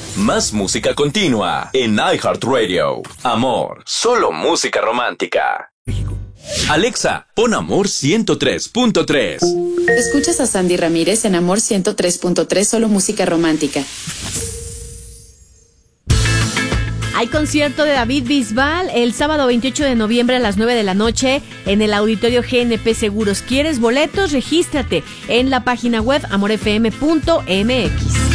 Más música continua en iHeartRadio. Amor, solo música romántica. Alexa, pon Amor 103.3. Escuchas a Sandy Ramírez en Amor 103.3, solo música romántica. Hay concierto de David Bisbal el sábado 28 de noviembre a las 9 de la noche en el Auditorio GNP Seguros. ¿Quieres boletos? Regístrate en la página web amorfm.mx.